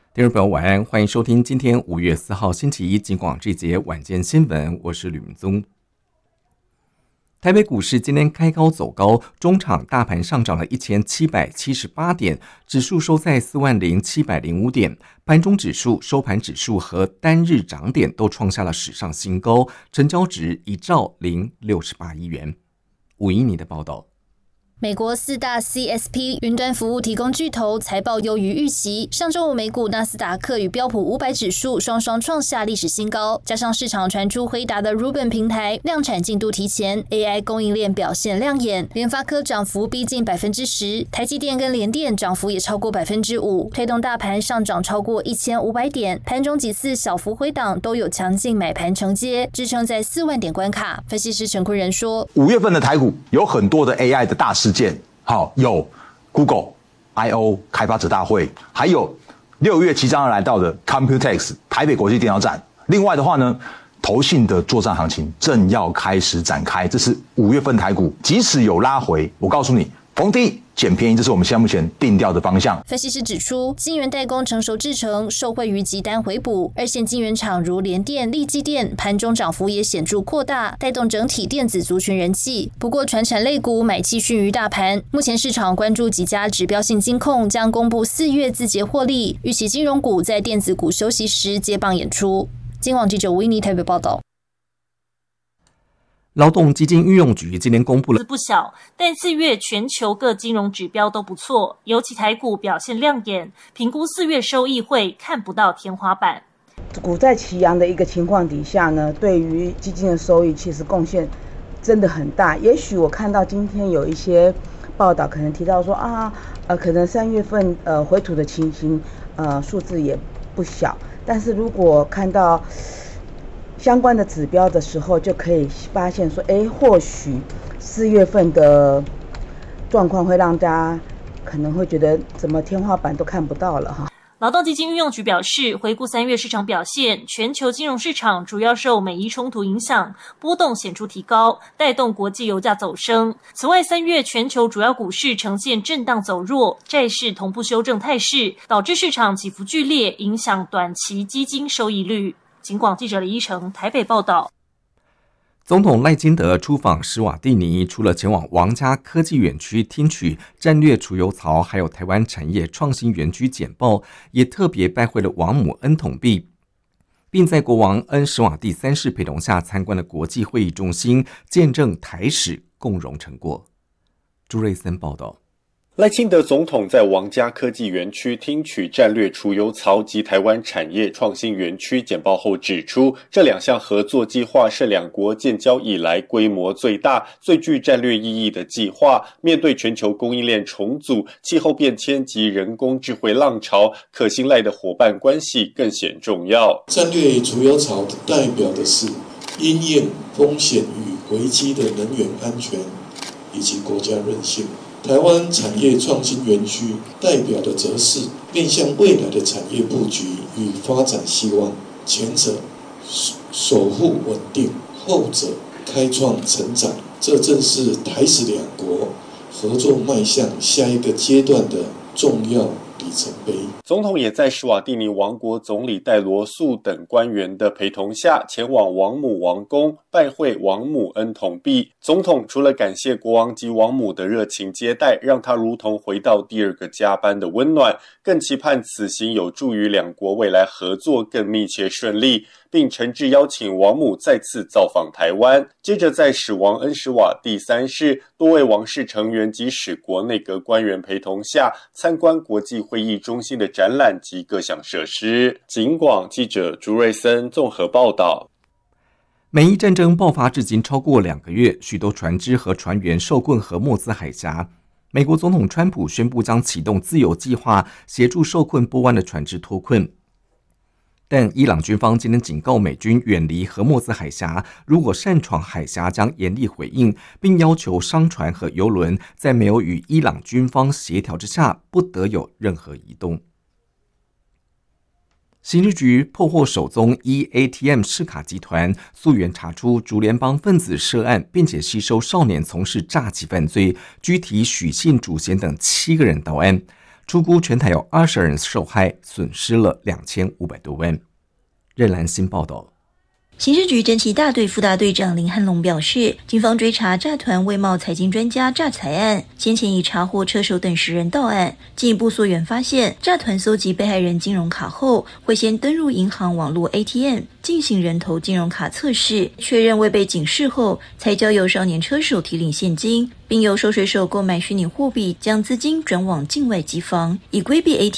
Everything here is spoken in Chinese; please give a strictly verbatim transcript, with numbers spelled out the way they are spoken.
听众朋友晚安，欢迎收听今天五月四号星期一警广这节晚间新闻，我是吕明宗。台北股市今天开高走高，中场大盘上涨了一千七百七十八点，指数收在四万零七百零五点，盘中指数、收盘指数和单日涨点都创下了史上新高，成交值一兆零六十八亿元。吴依妮的报道。 美国四大 C S P 云端服务提供巨头财报优于预期，上周五美股纳斯达克与标普五百指数双双创下历史新高，加上市场传出辉达的 Rubin 平台量产进度提前 ，A I 供应链表现亮眼，联发科涨幅逼近百分之十，台积电跟联电涨幅也超过百分之五，推动大盘上涨超过一千五百点，盘中几次小幅回档都有强劲买盘承接，支撑在四万点关卡。分析师陈坤仁说， 五月份的台股有很多的 A I 的大事件，好，有 Google I O 开发者大会，还有六月即将要来到的 Computex 台北国际电脑展。另外的话呢，投信的作战行情正要开始展开，这是五月份台股，即使有拉回，我告诉你，逢低捡便宜，这是我们现在目前定调的方向。 分析师指出，晶圆代工成熟制程受惠于集单回补，二线晶圆厂如联电、力积电盘中涨幅也显著扩大，带动整体电子族群人气。不过，传产类股买气逊于大盘。目前市场关注几家指标性金控将公布四月自结获利，预期金融股在电子股休息时接棒演出。金广记者吴依妮台北报道。 劳动基金运用局今天公布了不小，但四月全球各金融指标都不错，尤其台股表现亮眼，评估四月收益会看不到天花板。 股债齐扬的一个情况底下呢，对于基金的收益其实贡献真的很大。也许我看到今天有一些报道可能提到说啊，呃，可能三月份呃回吐的情形，呃数字也不小，但是如果看到相关的指标的时候，就可以发现说，哎，或许四月份的状况会让大家可能会觉得怎么天花板都看不到了哈。 劳动基金运用局表示，回顾三月市场表现，全球金融市场主要受美伊冲突影响，波动显著提高，带动国际油价走升。此外，三月全球主要股市呈现震荡走弱，债市同步修正态势，导致市场起伏剧烈，影响短期基金收益率。警广记者李依成台北报道。 总统赖清德出访史瓦蒂尼，除了前往王家科技园区听取战略储油槽还有台湾产业创新园区简报，也特别拜会了王母恩统弼，并在国王恩史瓦蒂三世陪同下参观了国际会议中心，见证台史共荣成果。朱瑞森报道。 赖清德总统在王家科技园区听取战略储油槽及台湾产业创新园区简报后指出，这两项合作计划是两国建交以来规模最大、最具战略意义的计划。面对全球供应链重组、气候变迁及人工智慧浪潮，可信赖的伙伴关系更显重要。 战略储油槽代表的是因应风险与危机的能源安全以及国家韧性。台湾产业创新园区代表的则是面向未来的产业布局与发展希望，前者守护稳定，后者开创成长。这正是台史两国合作迈向下一个阶段的重要里程碑。 总统也在史瓦蒂尼王国总理戴罗素等官员的陪同下，前往王母王宫拜会王母恩统弼。总统除了感谢国王及王母的热情接待，让他如同回到第二个家般的温暖，更期盼此行有助于两国未来合作更密切顺利，并诚挚邀请王母再次造访台湾。接着在史王恩史瓦蒂三世多位王室成员及史国内阁官员陪同下，参观国际会议中心的展览及各项设施。警广记者朱瑞森综合报道。 美伊战争爆发至今超过两个月，许多船只和船员受困荷默兹海峡。美国总统川普宣布将启动自由计划，协助受困波湾的船只脱困。但伊朗军方今天警告美军远离荷默兹海峡，如果擅闯海峡将严厉回应，并要求商船和油轮在没有与伊朗军方协调之下，不得有任何移动。刑事局破获首宗 E A T M 视卡集团，溯源查出竹联帮分子涉案，并且吸收少年从事诈欺犯罪，拘提许姓、主嫌等七个人到案。 初估全台有二十人受害，损失了两千五百多万。任兰新报道。 刑事局侦缉大队副大队长林汉龙表示，警方追查诈团外贸财经专家诈财案，先前已查获车手等十人到案，进一步溯源发现，诈团搜集被害人金融卡后，会先登入银行网络 A T M 进行人头金融卡测试，确认未被警示后，才交由少年车手提领现金，并由收水手购买虚拟货币，将资金转往境外机房，以规避 A T M